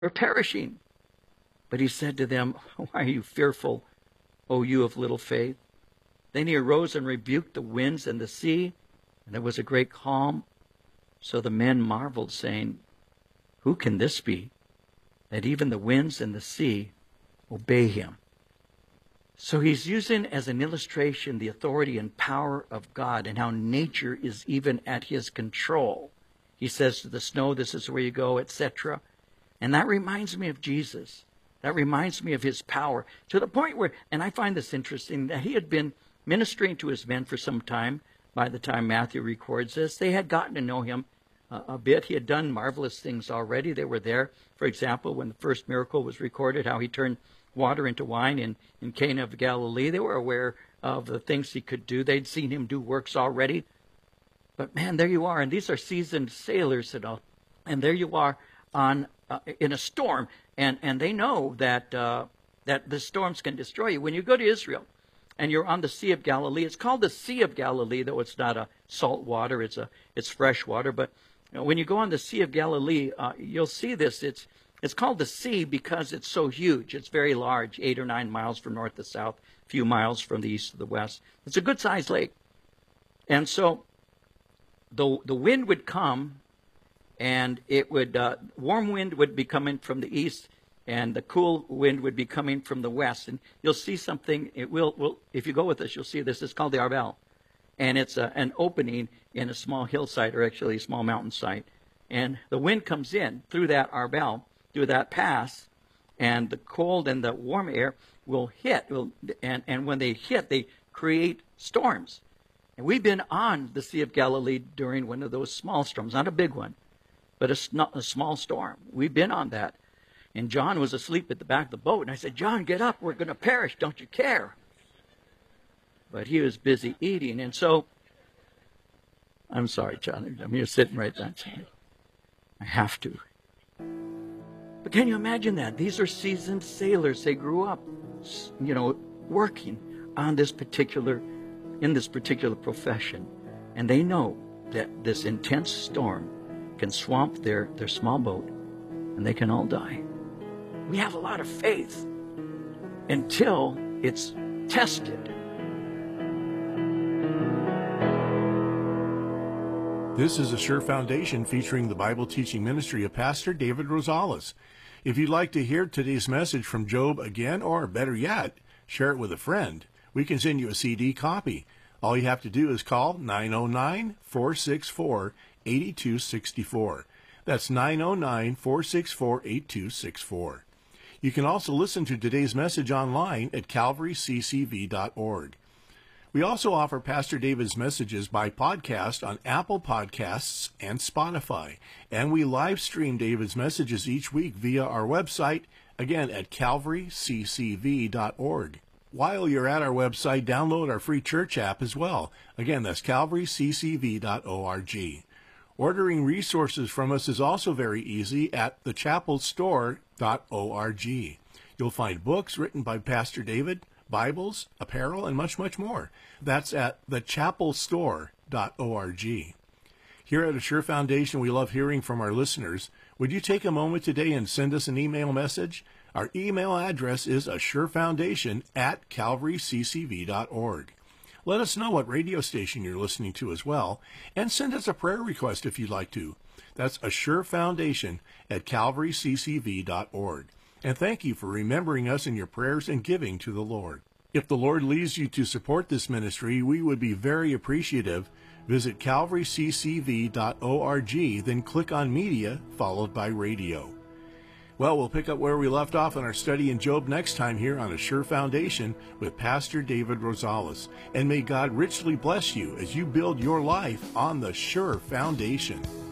We're perishing. But he said to them, why are you fearful, O you of little faith? Then he arose and rebuked the winds and the sea, and there was a great calm. So the men marveled, saying, who can this be, that even the winds and the sea obey him? So he's using as an illustration the authority and power of God and how nature is even at his control. He says to the snow, this is where you go, etc. And that reminds me of Jesus. That reminds me of his power, to the point where, and I find this interesting, that he had been ministering to his men for some time. By the time Matthew records this, they had gotten to know him a bit. He had done marvelous things already. They were there, for example, when the first miracle was recorded, how he turned water into wine in Cana of Galilee. They were aware of the things he could do. They'd seen him do works already. But man, there you are, and these are seasoned sailors and all. And there you are in a storm, and they know that the storms can destroy you. When you go to Israel and you're on the Sea of Galilee, it's called the Sea of Galilee, though it's not a salt water, it's fresh water. But when you go on the Sea of Galilee, you'll see this. It's called the sea because it's so huge. It's very large, 8 or 9 miles from north to south, a few miles from the east to the west. It's a good-sized lake. And so the wind would come, and it would warm wind would be coming from the east, and the cool wind would be coming from the west. And you'll see something. It will if you go with us, you'll see this. It's called the Arbel, and it's an opening in a small hillside, or actually a small mountainside. And the wind comes in through that Arbel, through that pass, and the cold and the warm air will hit. And when they hit, they create storms. And we've been on the Sea of Galilee during one of those small storms, not a big one, but a small storm. We've been on that. And John was asleep at the back of the boat. And I said, John, get up. We're going to perish. Don't you care? But he was busy eating. And so, I'm sorry, John. I'm here sitting right there. I have to. But can you imagine that? These are seasoned sailors. They grew up, working on in this particular profession. And they know that this intense storm can swamp their small boat, and they can all die. We have a lot of faith until it's tested. This is Assure Foundation, featuring the Bible teaching ministry of Pastor David Rosales. If you'd like to hear today's message from Job again, or better yet, share it with a friend, we can send you a CD copy. All you have to do is call 909-464-8264. That's 909-464-8264. You can also listen to today's message online at calvaryccv.org. We also offer Pastor David's messages by podcast on Apple Podcasts and Spotify. And we live stream David's messages each week via our website, again at calvaryccv.org. While you're at our website, download our free church app as well. Again, that's calvaryccv.org. Ordering resources from us is also very easy at thechapelstore.org. You'll find books written by Pastor David, Bibles, apparel, and much, much more. That's at thechapelstore.org. Here at Assure Foundation, we love hearing from our listeners. Would you take a moment today and send us an email message? Our email address is assurefoundation@calvaryccv.org. Let us know what radio station you're listening to as well, and send us a prayer request if you'd like to. That's assurefoundation@calvaryccv.org. And thank you for remembering us in your prayers and giving to the Lord. If the Lord leads you to support this ministry, we would be very appreciative. Visit calvaryccv.org, then click on Media, followed by Radio. Well, we'll pick up where we left off in our study in Job next time here on Assure Foundation with Pastor David Rosales. And may God richly bless you as you build your life on the sure foundation.